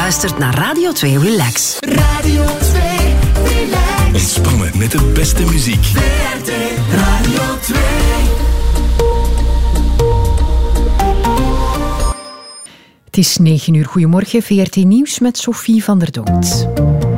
luistert naar Radio 2 Relax. Radio 2 Relax. Ontspannen met de beste muziek. VRT Radio 2. Het is 9 uur. Goedemorgen, VRT Nieuws met Sophie van der Doont.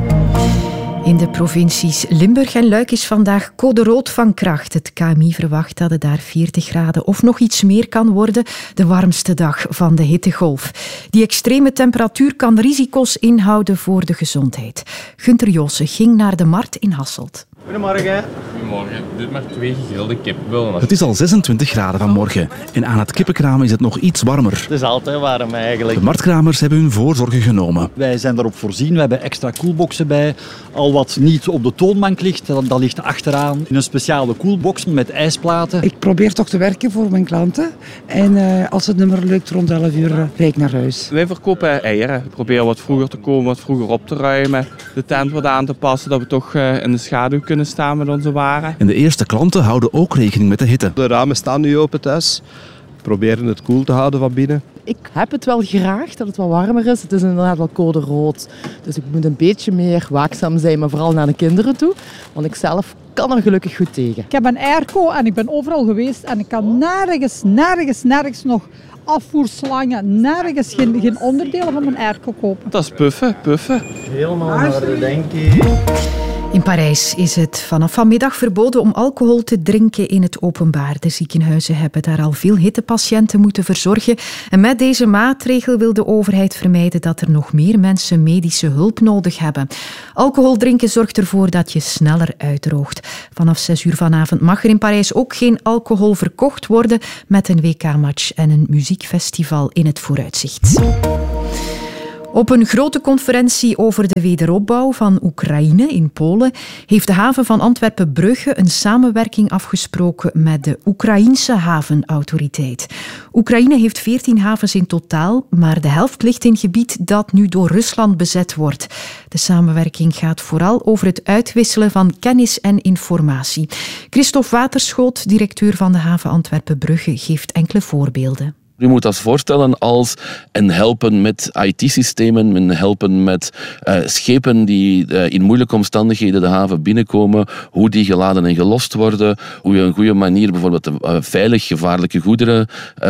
In de provincies Limburg en Luik is vandaag code rood van kracht. Het KMI verwacht dat het daar 40 graden of nog iets meer kan worden. De warmste dag van de hittegolf. Die extreme temperatuur kan risico's inhouden voor de gezondheid. Gunther Josse ging naar de markt in Hasselt. Goedemorgen. Goedemorgen. Doe maar 2 gegrilde kippenbullen. Het is al 26 graden vanmorgen en aan het kippenkraam is het nog iets warmer. Het is altijd warm eigenlijk. De marktkramers hebben hun voorzorgen genomen. Wij zijn daarop voorzien, we hebben extra koelboxen bij. Al wat niet op de toonbank ligt, dat ligt achteraan in een speciale koelbox met ijsplaten. Ik probeer toch te werken voor mijn klanten. En als het nummer lukt rond 11 uur, rijd ik naar huis. Wij verkopen eieren. We proberen wat vroeger te komen, wat vroeger op te ruimen. De tent wat aan te passen, dat we toch in de schaduw kunnen staan met onze waren. En de eerste klanten houden ook rekening met de hitte. De ramen staan nu open thuis. We proberen het koel te houden van binnen. Ik heb het wel graag dat het wat warmer is. Het is inderdaad wel code rood. Dus ik moet een beetje meer waakzaam zijn, maar vooral naar de kinderen toe. Want ik zelf kan er gelukkig goed tegen. Ik heb een airco en ik ben overal geweest en ik kan nergens nog afvoerslangen, nergens geen onderdelen van mijn airco kopen. Dat is puffen. Helemaal naar de denkie. In Parijs is het vanaf vanmiddag verboden om alcohol te drinken in het openbaar. De ziekenhuizen hebben daar al veel hittepatiënten moeten verzorgen. En met deze maatregel wil de overheid vermijden dat er nog meer mensen medische hulp nodig hebben. Alcohol drinken zorgt ervoor dat je sneller uitdroogt. Vanaf 6 uur vanavond mag er in Parijs ook geen alcohol verkocht worden met een WK-match en een muziekfestival in het vooruitzicht. Op een grote conferentie over de wederopbouw van Oekraïne in Polen heeft de haven van Antwerpen-Brugge een samenwerking afgesproken met de Oekraïense havenautoriteit. Oekraïne heeft 14 havens in totaal, maar de helft ligt in gebied dat nu door Rusland bezet wordt. De samenwerking gaat vooral over het uitwisselen van kennis en informatie. Christophe Waterschoot, directeur van de haven Antwerpen-Brugge, geeft enkele voorbeelden. Je moet dat voorstellen als een helpen met IT-systemen, een helpen met schepen die in moeilijke omstandigheden de haven binnenkomen, hoe die geladen en gelost worden, hoe je op een goede manier bijvoorbeeld veilig gevaarlijke goederen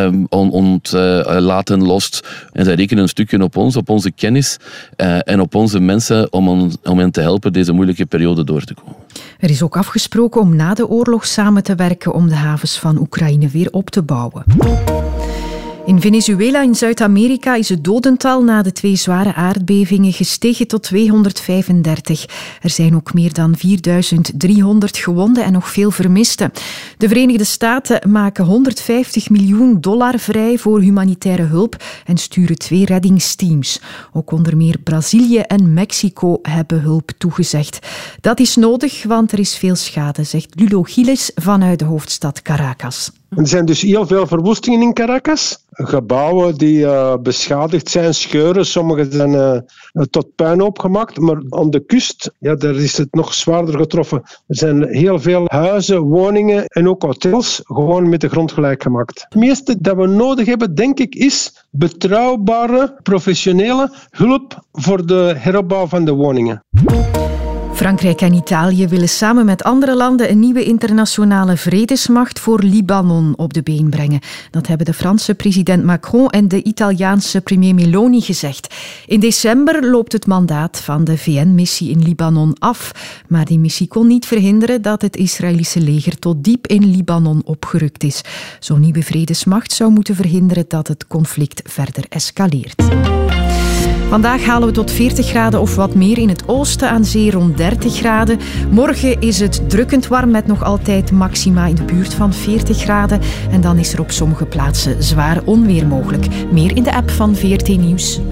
laten lost. En zij rekenen een stukje op ons, op onze kennis en op onze mensen om hen te helpen deze moeilijke periode door te komen. Er is ook afgesproken om na de oorlog samen te werken om de havens van Oekraïne weer op te bouwen. In Venezuela in Zuid-Amerika is het dodental na de 2 zware aardbevingen gestegen tot 235. Er zijn ook meer dan 4.300 gewonden en nog veel vermisten. De Verenigde Staten maken $150 miljoen vrij voor humanitaire hulp en sturen 2 reddingsteams. Ook onder meer Brazilië en Mexico hebben hulp toegezegd. Dat is nodig, want er is veel schade, zegt Lulo Giles vanuit de hoofdstad Caracas. Er zijn dus heel veel verwoestingen in Caracas. Gebouwen die beschadigd zijn, scheuren. Sommige zijn tot puinhoop gemaakt. Maar aan de kust, daar is het nog zwaarder getroffen. Er zijn heel veel huizen, woningen en ook hotels gewoon met de grond gelijk gemaakt. Het meeste dat we nodig hebben, denk ik, is betrouwbare, professionele hulp voor de heropbouw van de woningen. Frankrijk en Italië willen samen met andere landen een nieuwe internationale vredesmacht voor Libanon op de been brengen. Dat hebben de Franse president Macron en de Italiaanse premier Meloni gezegd. In december loopt het mandaat van de VN-missie in Libanon af. Maar die missie kon niet verhinderen dat het Israëlische leger tot diep in Libanon opgerukt is. Zo'n nieuwe vredesmacht zou moeten verhinderen dat het conflict verder escaleert. Vandaag halen we tot 40 graden of wat meer in het oosten, aan zee rond 30 graden. Morgen is het drukkend warm met nog altijd maxima in de buurt van 40 graden. En dan is er op sommige plaatsen zwaar onweer mogelijk. Meer in de app van VRT Nieuws.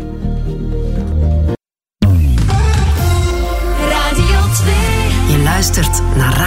Radio 2. Je luistert naar